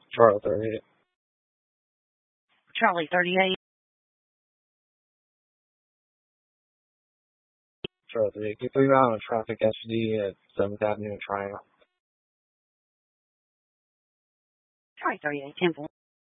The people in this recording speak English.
Charlie 38. Charlie 38. Charlie 38. Keep 3 round on traffic SD at 7th Avenue and Triangle. Charlie 38, 10-4.